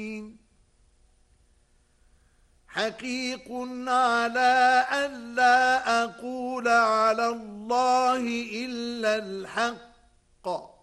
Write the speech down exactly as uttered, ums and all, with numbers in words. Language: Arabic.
حقيق على أن لا أقول على الله إلا الحق